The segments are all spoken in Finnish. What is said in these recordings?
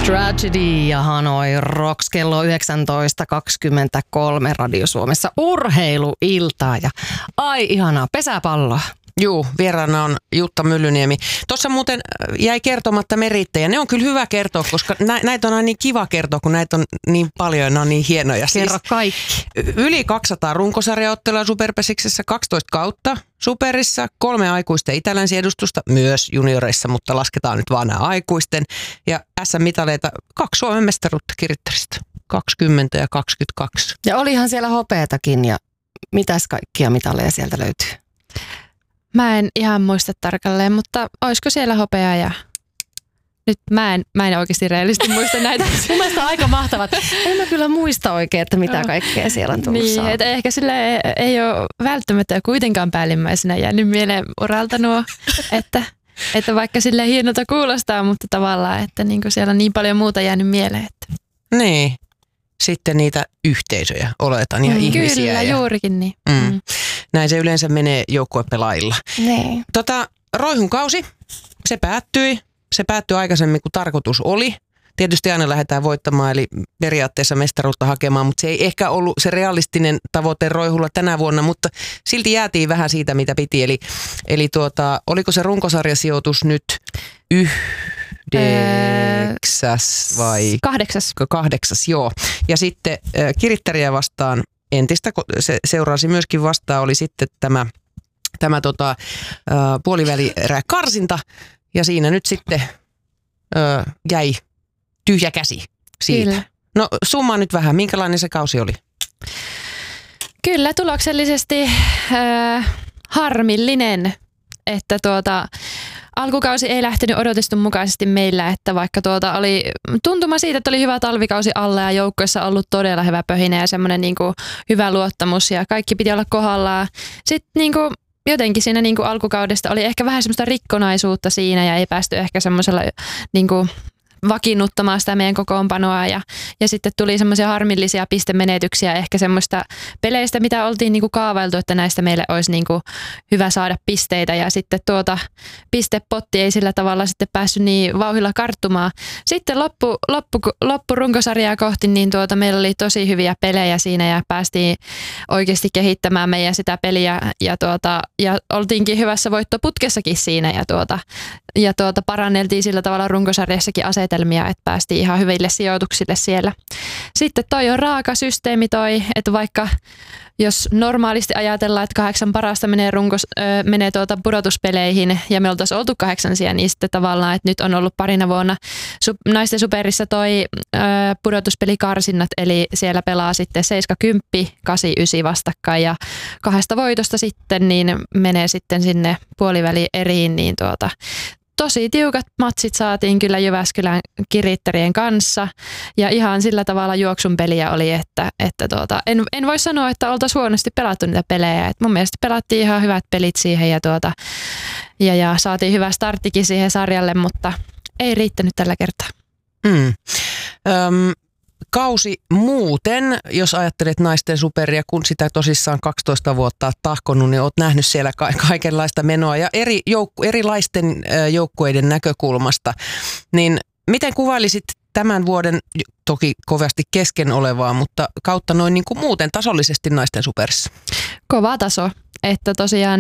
Tragedy ja Hanoi Rocks kello 19.23 Radio Suomessa urheiluiltaa ja ai ihanaa pesäpalloa. Juu, vieraana on Jutta Myllyniemi. Tuossa muuten jäi kertomatta merittejä. Ne on kyllä hyvä kertoa, koska näitä on aina niin kiva kertoa, kun näitä on niin paljon ja ne on niin hienoja. Kerro kaikki. Yli 200 runkosarjaottelua Superpesiksessä, 12 kautta Superissa, 3 aikuisten itälänsi-edustusta, myös junioreissa, mutta lasketaan nyt vaan nämä aikuisten. Ja SM-mitaleita 2 Suomen mestaruutta Kirittarista, 20 ja 22. Ja olihan siellä hopeatakin ja mitäs kaikkia mitaleja sieltä löytyy? Mä en ihan muista tarkalleen, mutta olisiko siellä hopeaa ja nyt mä en oikeasti reellisesti muista näitä. Mun mielestä aika mahtavat. En mä kyllä muista oikein, että mitä kaikkea siellä on tullut niin, että ehkä sille ei ole välttämättä kuitenkaan päällimmäisenä jäänyt mieleen uralta nuo, että vaikka sille hienolta kuulostaa, mutta tavallaan, että niinku siellä on niin paljon muuta jäänyt mieleen. Että. Niin. Sitten niitä yhteisöjä oletan ja ihmisiä. Kyllä, juurikin niin. Näin se yleensä menee joukkuepelaajilla. Niin. Roihun kausi, se päättyi aikaisemmin kuin tarkoitus oli. Tietysti aina lähdetään voittamaan, eli periaatteessa mestaruutta hakemaan, mutta se ei ehkä ollut se realistinen tavoite Roihulla tänä vuonna, mutta silti jäätiin vähän siitä, mitä piti. Eli oliko se runkosarjasijoitus nyt 9. vai? 8. 8, joo. Ja sitten Kirittäriä vastaan entistä, se seurasi myöskin vastaan, oli sitten tämä puolivälierä karsinta, ja siinä nyt sitten jäi tyhjä käsi siitä. Kyllä. No summaa nyt vähän, minkälainen se kausi oli? Kyllä, tuloksellisesti harmillinen, että alkukausi ei lähtenyt odotetun mukaisesti meillä, että vaikka oli tuntuma siitä, että oli hyvä talvikausi alla ja joukkoissa ollut todella hyvä pöhinä ja semmoinen niinku hyvä luottamus ja kaikki piti olla kohdallaan. Sitten niinku jotenkin siinä niinku alkukaudesta oli ehkä vähän semmoista rikkonaisuutta siinä ja ei päästy ehkä semmoisella niinku vakiinnuttamaan sitä meidän kokoonpanoa ja sitten tuli semmoisia harmillisia pistemenetyksiä ehkä semmoista peleistä, mitä oltiin niinku kaavailtu, että näistä meille olisi niinku hyvä saada pisteitä ja sitten pistepotti ei sillä tavalla sitten päässyt niin vauhdilla karttumaan. Sitten loppu runkosarjaa kohti, niin meillä oli tosi hyviä pelejä siinä ja päästiin oikeasti kehittämään meidän sitä peliä ja oltiinkin hyvässä voittoputkessakin siinä ja paranneltiin sillä tavalla runkosarjassakin asetelmia, että päästiin ihan hyville sijoituksille siellä. Sitten toi on raaka systeemi että vaikka jos normaalisti ajatellaan, että 8 parasta menee pudotuspeleihin ja me oltaisiin oltu 8, niin sitten tavallaan, että nyt on ollut parina vuonna naisten superissa toi pudotuspelikarsinnat, eli siellä pelaa sitten 7-10, 8-9 vastakkain ja 2 voitosta sitten niin menee sitten sinne puoliväliin eriin, niin tosi tiukat matsit saatiin kyllä Jyväskylän Kirittärien kanssa ja ihan sillä tavalla juoksun peliä oli, että en voi sanoa, että oltaisiin huonosti pelattu niitä pelejä. Et mun mielestä pelattiin ihan hyvät pelit siihen ja saatiin hyvä starttikin siihen sarjalle, mutta ei riittänyt tällä kertaa. Kausi muuten, jos ajattelet naisten superia, kun sitä tosissaan 12 vuotta tahkonut, niin olet nähnyt siellä kaikenlaista menoa ja erilaisten joukkueiden näkökulmasta. Niin miten kuvailisit tämän vuoden, toki kovasti kesken olevaa, mutta kautta noin niin kuin muuten tasollisesti naisten superissa? Kova taso, että tosiaan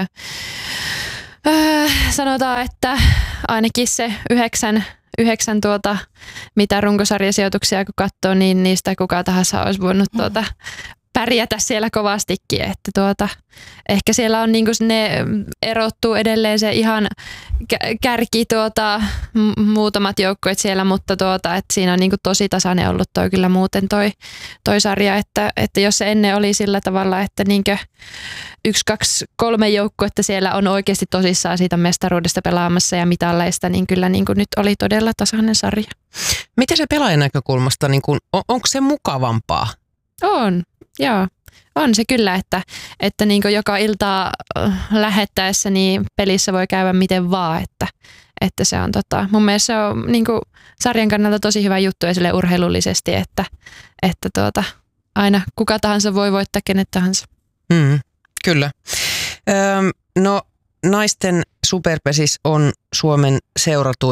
sanotaan, että ainakin se 9 mitä runkosarjasijoituksia kun katsoo, niin niistä kuka tahansa olisi voinut pärjätä siellä kovastikin, että ehkä siellä on ne erottuu edelleen se ihan kärki muutamat joukkueet siellä, mutta että siinä on tosi tasainen ollut toi kyllä muuten toi sarja, että jos se ennen oli sillä tavalla, että 1, 2, 3 joukkuetta siellä on oikeasti tosissaan siitä mestaruudesta pelaamassa ja mitalleista, niin kyllä nyt oli todella tasainen sarja. Miten se pelaajan näkökulmasta, onko se mukavampaa? On, joo. On se kyllä, että joka iltaa lähettäessä niin pelissä voi käydä miten vaan, että se on mun mielestä se on sarjan kannalta tosi hyvä juttu esille urheilullisesti, että aina kuka tahansa voi voittaa kenet tahansa. Kyllä. No naisten superpesis on Suomen seuratuin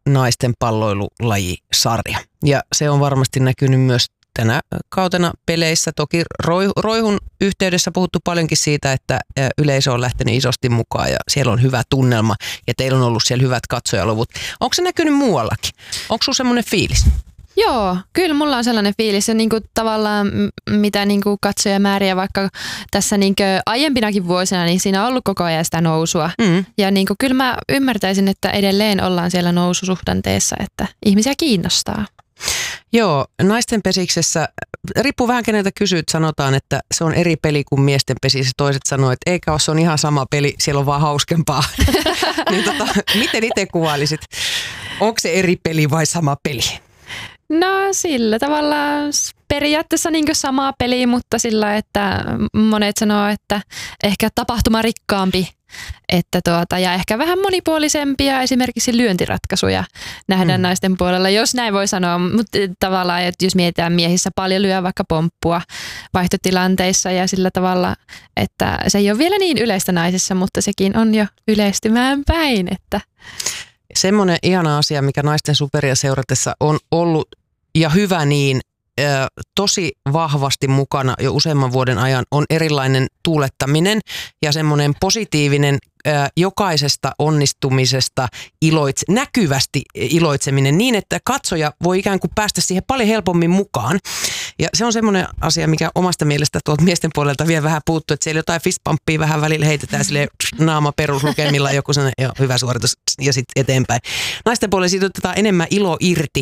naisten palloilulajisarja. Ja se on varmasti näkynyt myös tänä kautena peleissä. Toki Roihun yhteydessä puhuttu paljonkin siitä, että yleisö on lähtenyt isosti mukaan ja siellä on hyvä tunnelma ja teillä on ollut siellä hyvät katsojaluvut. Onko se näkynyt muuallakin? Onko sinulla semmoinen fiilis? Joo, kyllä mulla on sellainen fiilis, ja niinku tavallaan mitä niinku katsojamääriä vaikka tässä niinku aiempinakin vuosina, niin siinä on ollut koko ajan sitä nousua. Ja niinku, kyllä mä ymmärtäisin, että edelleen ollaan siellä noususuhdanteessa, että ihmisiä kiinnostaa. Joo, naisten pesiksessä, riippuu vähän keneltä kysyt, sanotaan, että se on eri peli kuin miesten pesissä. Toiset sanoo, että eikä ole, se on ihan sama peli, siellä on vaan hauskempaa. Niin miten itse kuvailisit? Onko se eri peli vai sama peli? No sillä tavalla periaatteessa niin sama peli, mutta sillä, että monet sanoo, että ehkä tapahtumarikkaampi ja ehkä vähän monipuolisempia esimerkiksi lyöntiratkaisuja nähdään naisten puolella, jos näin voi sanoa. Mutta tavallaan, että jos mietitään miehissä paljon lyö vaikka pomppua vaihtotilanteissa ja sillä tavalla, että se ei ole vielä niin yleistä naisissa, mutta sekin on jo yleistymään päin. Että. Semmoinen ihana asia, mikä naisten superia seuratessa on ollut ja hyvä niin, tosi vahvasti mukana jo useamman vuoden ajan on erilainen tuulettaminen ja semmoinen positiivinen jokaisesta onnistumisesta näkyvästi iloitseminen niin, että katsoja voi ikään kuin päästä siihen paljon helpommin mukaan. Ja se on semmoinen asia, mikä omasta mielestä tuolta miesten puolelta vielä vähän puuttuu, että siellä jotain fistpumppia vähän välillä heitetään sille naama peruslukemilla joku sellainen hyvä suoritus ja sitten eteenpäin. Naisten puolella siitä otetaan enemmän ilo irti.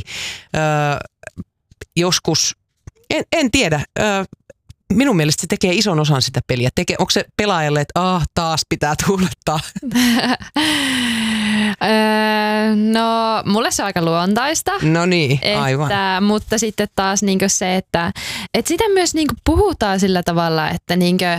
Joskus, en tiedä, minun mielestä se tekee ison osan sitä peliä. Onko se pelaajalle, että taas pitää tuulettaa? No, mulle se on aika luontaista. No niin, aivan. Mutta sitten taas niinku se, että sitä myös niinku puhutaan sillä tavalla, että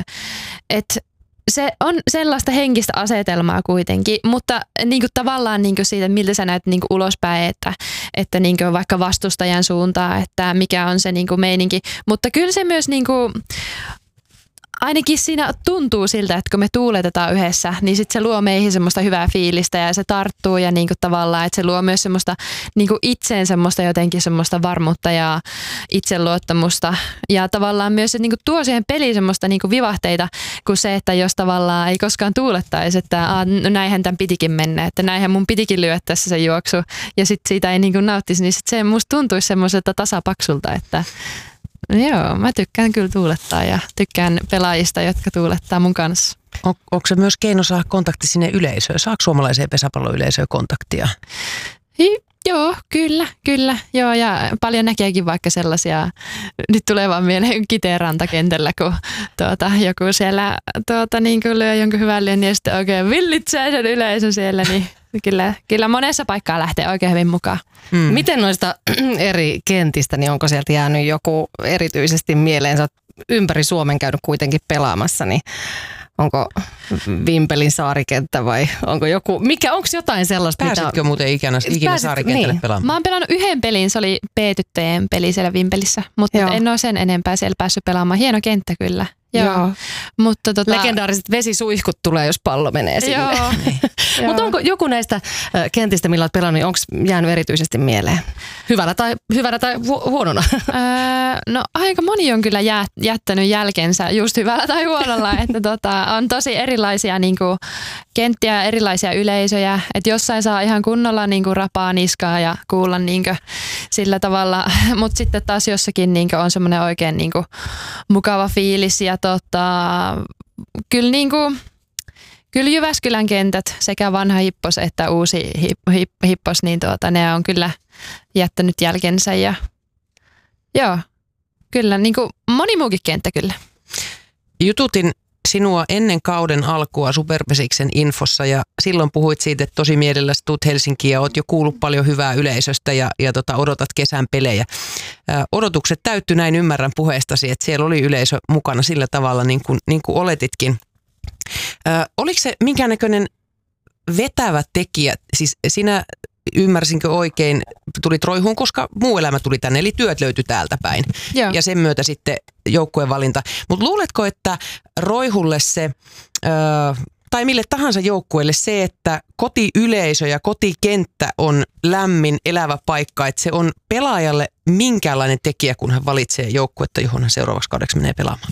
se on sellaista henkistä asetelmaa kuitenkin, mutta niinku tavallaan niinku siitä, miltä sä näet niinku ulospäin, että niinku vaikka vastustajan suuntaan, että mikä on se niinku meininki. Mutta kyllä se myös niinku, ainakin siinä tuntuu siltä, että kun me tuuletetaan yhdessä, niin sit se luo meihin semmoista hyvää fiilistä ja se tarttuu ja niinku tavallaan, että se luo myös semmoista niinku itseen semmoista jotenkin semmoista varmuutta ja itseluottamusta ja tavallaan myös se niinku tuo siihen peliin semmoista niinku vivahteita kuin se, että jos tavallaan ei koskaan tuulettaisi, että no näinhän tämän pitikin mennä, että näinhän mun pitikin lyödä tässä se juoksu ja sitten siitä ei niinku nauttisi, niin sit se musta tuntuisi semmoiselta tasapaksulta, että joo, mä tykkään kyllä tuulettaa ja tykkään pelaajista, jotka tuulettaa mun kanssa. Onko se myös keino saada kontakti sinne yleisöön? Saako suomalaiseen pesäpalloyleisöön kontaktia? Joo, kyllä. Joo, ja paljon näkeekin vaikka sellaisia, nyt tulee vaan mieleen Kiteen rantakentällä, kun joku siellä niin kuin lyö jonkun hyvän lyön, ja sitten oikein villitsee sen yleisön siellä, niin kyllä monessa paikkaa lähtee oikein hyvin mukaan. Miten noista eri kentistä, niin onko sieltä jäänyt joku erityisesti mieleen? Sä oot ympäri Suomen käynyt kuitenkin pelaamassa, niin onko Vimpelin saarikenttä vai onko onko jotain sellaista? Pääsitkö muuten ikinä saarikentälle pelaamaan? Mä oon pelannut yhden pelin, se oli B-tyttöjen peli siellä Vimpelissä, mutta en ole sen enempää siellä päässyt pelaamaan. Hieno kenttä kyllä. Joo. Mutta legendaariset vesisuihkut tulee, jos pallo menee sinne. Joo. Mutta onko joku näistä kentistä, millä olet pelannut, niin onko jäänyt erityisesti mieleen? Hyvänä tai huonona? No aika moni on kyllä jättänyt jälkensä just hyvällä tai huonolla. Että on tosi erilaisia niinku kenttiä, erilaisia yleisöjä. Että jossain saa ihan kunnolla niinku rapaa niskaa ja kuulla niinku sillä tavalla. Mutta sitten taas jossakin niinku on semmoinen oikein niinku mukava fiilis. Ja kyllä Jyväskylän kentät, sekä vanha Hippos että uusi Hippos, niin ne on kyllä jättänyt jälkensä. Ja joo, kyllä niin kuin moni muukin kenttä kyllä. Jututin sinua ennen kauden alkua Superpesiksen infossa ja silloin puhuit siitä, että tosi mielelläsi tuut Helsinkiin ja oot jo kuullut paljon hyvää yleisöstä ja odotat kesän pelejä. Odotukset täyttyi, näin ymmärrän puheestasi, että siellä oli yleisö mukana sillä tavalla niin kuin oletitkin. Oliko se minkäännäköinen vetävä tekijä, siis sinä ymmärsinkö oikein, tulit Roihuun, koska muu elämä tuli tänne, eli työt löytyi täältä päin. Joo. Ja sen myötä sitten joukkueen valinta. Mutta luuletko, että Roihulle se tai mille tahansa joukkueelle se, että kotiyleisö ja kotikenttä on lämmin, elävä paikka, että se on pelaajalle minkäänlainen tekijä, kun hän valitsee joukkuetta, johon hän seuraavaksi kaudeksi menee pelaamaan?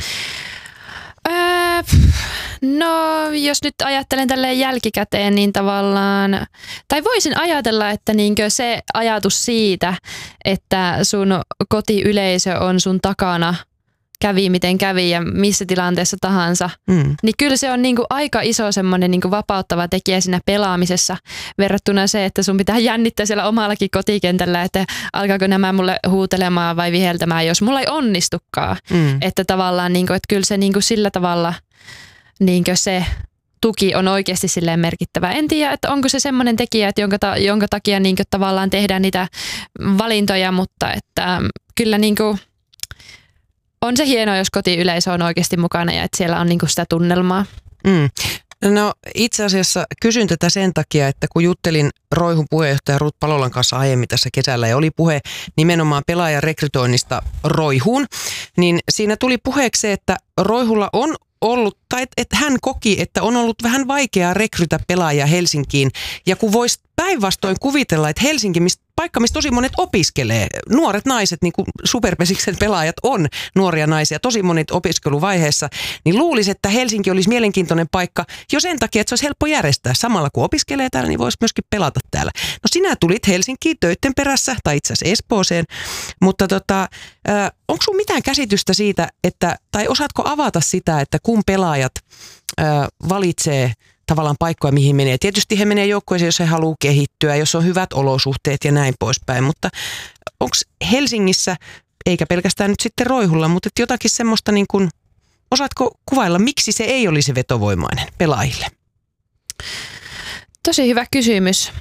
No, jos nyt ajattelen tälleen jälkikäteen, niin tavallaan, tai voisin ajatella, että niinkö se ajatus siitä, että sun kotiyleisö on sun takana, kävi miten kävi ja missä tilanteessa tahansa, niin kyllä se on niinku aika iso semmoinen niinku vapauttava tekijä siinä pelaamisessa verrattuna se, että sun pitää jännittää siellä omallakin kotikentällä, että alkaako nämä mulle huutelemaan vai viheltämään, jos mulla ei onnistukaan. Että tavallaan, niinku, että kyllä se niinku sillä tavalla niinku se tuki on oikeasti silleen merkittävä. En tiedä, että onko se semmoinen tekijä, että jonka takia niinku tavallaan tehdään niitä valintoja, mutta että kyllä niinku on se hienoa, jos kotiyleisö on oikeasti mukana ja että siellä on niinku sitä tunnelmaa. No itse asiassa kysyn tätä sen takia, että kun juttelin Roihun puheenjohtaja Ruth Palolan kanssa aiemmin tässä kesällä ja oli puhe nimenomaan pelaajan rekrytoinnista Roihuun, niin siinä tuli puheeksi se, että Roihulla on ollut, tai että hän koki, että on ollut vähän vaikeaa rekrytä pelaajia Helsinkiin. Ja kun voisi päinvastoin kuvitella, että Helsinki, paikka, missä tosi monet opiskelee, nuoret naiset, niin kuin Superpesiksen pelaajat on nuoria naisia, tosi monet opiskeluvaiheessa, niin luulisi, että Helsinki olisi mielenkiintoinen paikka jo sen takia, että se olisi helppo järjestää. Samalla kun opiskelee täällä, niin voisi myöskin pelata täällä. No sinä tulit Helsinkiin töitten perässä, tai itse asiassa Espooseen, mutta onko sinulla mitään käsitystä siitä, tai osaatko avata sitä, että kun pelaajat valitsee tavallaan paikkoja, mihin menee. Tietysti he menee joukkueeseen, jos he haluaa kehittyä, jos on hyvät olosuhteet ja näin poispäin, mutta onko Helsingissä, eikä pelkästään nyt sitten Roihulla, mutta jotakin semmoista, niin kuin, osaatko kuvailla, miksi se ei olisi vetovoimainen pelaajille? Tosi hyvä kysymys.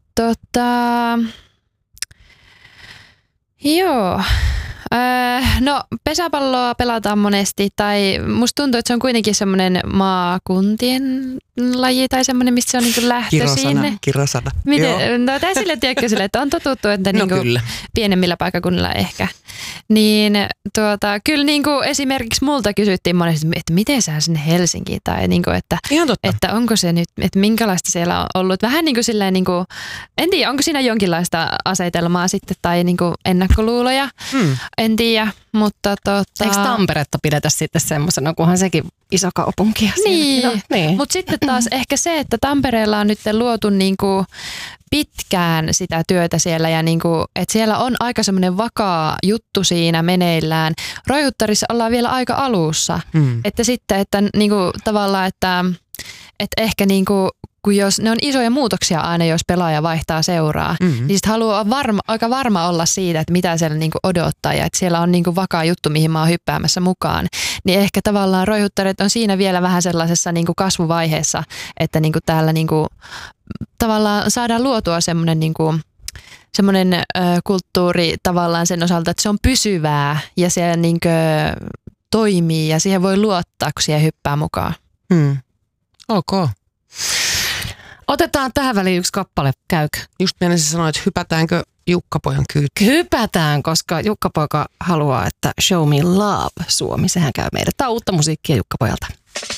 Joo. No pesäpalloa pelataan monesti, tai musta tuntuu, että se on kuitenkin semmoinen maakuntien laji tai semmoinen, mistä se on niinku lähtöisin. Kirosana. Miten? No tai sille tiedätkö sille, että on totuttu, että no niinku pienemmillä paikkakunnilla ehkä. Niin kyllä niinku esimerkiksi multa kysyttiin monesti, että miten sä sinne Helsinkiin, tai niinku, että onko se nyt, että minkälaista siellä on ollut. Vähän niin kuin silleen, niinku, en tiedä, onko siinä jonkinlaista asetelmaa sitten tai niinku ennakkoluuloja. En tiedä, mutta eikö Tamperetta pidetä sitten semmoisena, kunhan sekin iso kaupunki? Niin. Mutta sitten taas ehkä se, että Tampereella on nyt luotu niinku pitkään sitä työtä siellä ja niinku, että siellä on aika semmoinen vakaa juttu siinä meneillään. Roihuttarissa ollaan vielä aika alussa, että sitten, että niinku tavallaan, että ehkä niinku kun jos ne on isoja muutoksia aina, jos pelaaja vaihtaa seuraa, niin sitten haluaa aika varma olla siitä, että mitä siellä niinku odottaa ja että siellä on niinku vakaa juttu, mihin mä oon hyppäämässä mukaan. Niin ehkä tavallaan Roihuttarit on siinä vielä vähän sellaisessa niinku kasvuvaiheessa, että niinku täällä niinku tavallaan saadaan luotua semmoinen niinku kulttuuri tavallaan sen osalta, että se on pysyvää ja se niinku toimii ja siihen voi luottaa, kun siihen hyppää mukaan. Ok. Otetaan tähän väliin yksi kappale, käykö? Just meinasin sanoa, että hypätäänkö Jukka-pojan kyytiin? Hypätään, koska Jukka-poika haluaa, että Show Me Love Suomi, sehän käy meidän. Tämä on uutta musiikkia Jukka-pojalta.